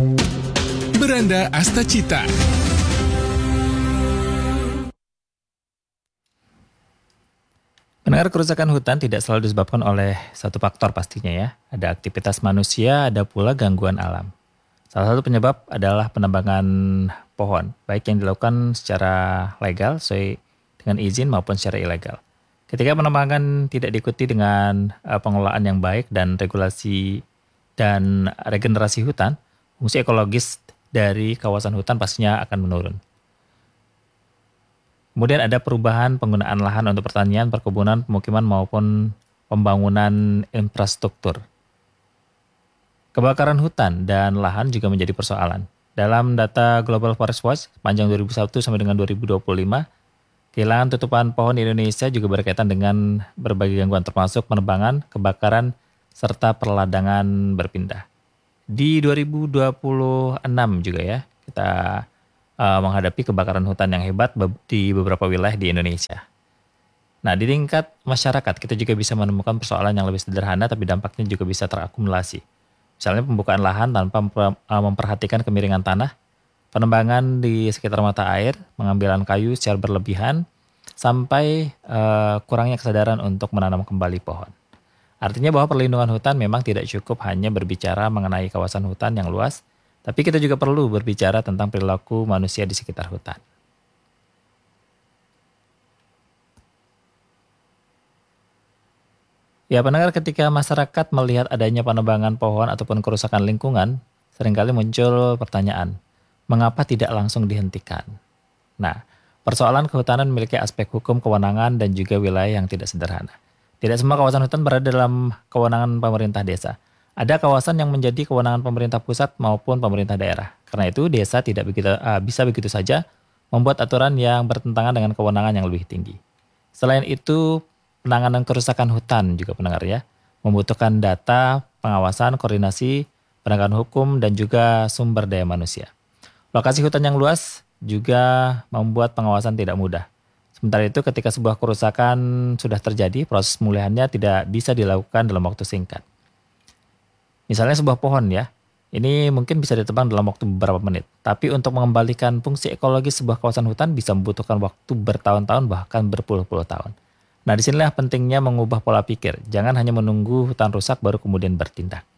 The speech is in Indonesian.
Beranda Astacita. Pendengar, kerusakan hutan tidak selalu disebabkan oleh satu faktor pastinya ya. Ada aktivitas manusia, ada pula gangguan alam. Salah satu penyebab adalah penebangan pohon, baik yang dilakukan secara legal sesuai dengan izin maupun secara ilegal. Ketika penebangan tidak diikuti dengan pengelolaan yang baik dan regulasi dan regenerasi hutan, fungsi ekologis dari kawasan hutan pastinya akan menurun. Kemudian ada perubahan penggunaan lahan untuk pertanian, perkebunan, pemukiman maupun pembangunan infrastruktur. Kebakaran hutan dan lahan juga menjadi persoalan. Dalam data Global Forest Watch sepanjang 2001 sampai dengan 2025, kehilangan tutupan pohon di Indonesia juga berkaitan dengan berbagai gangguan termasuk penebangan, kebakaran, serta perladangan berpindah. Di 2026 juga ya, kita menghadapi kebakaran hutan yang hebat di beberapa wilayah di Indonesia. Nah, di tingkat masyarakat kita juga bisa menemukan persoalan yang lebih sederhana tapi dampaknya juga bisa terakumulasi. Misalnya pembukaan lahan tanpa memperhatikan kemiringan tanah, penebangan di sekitar mata air, pengambilan kayu secara berlebihan, sampai kurangnya kesadaran untuk menanam kembali pohon. Artinya bahwa perlindungan hutan memang tidak cukup hanya berbicara mengenai kawasan hutan yang luas, tapi kita juga perlu berbicara tentang perilaku manusia di sekitar hutan. Ya, pendengar, ketika masyarakat melihat adanya penebangan pohon ataupun kerusakan lingkungan, seringkali muncul pertanyaan, mengapa tidak langsung dihentikan? Nah, persoalan kehutanan memiliki aspek hukum, kewenangan, dan juga wilayah yang tidak sederhana. Tidak semua kawasan hutan berada dalam kewenangan pemerintah desa. Ada kawasan yang menjadi kewenangan pemerintah pusat maupun pemerintah daerah. Karena itu, desa tidak bisa begitu saja membuat aturan yang bertentangan dengan kewenangan yang lebih tinggi. Selain itu, penanganan kerusakan hutan juga, pendengar ya, membutuhkan data, pengawasan, koordinasi, penegakan hukum, dan juga sumber daya manusia. Lokasi hutan yang luas juga membuat pengawasan tidak mudah. Sementara itu, ketika sebuah kerusakan sudah terjadi, proses pemulihannya tidak bisa dilakukan dalam waktu singkat. Misalnya sebuah pohon ya, ini mungkin bisa ditebang dalam waktu beberapa menit. Tapi untuk mengembalikan fungsi ekologis sebuah kawasan hutan bisa membutuhkan waktu bertahun-tahun bahkan berpuluh-puluh tahun. Nah, disinilah pentingnya mengubah pola pikir. Jangan hanya menunggu hutan rusak baru kemudian bertindak.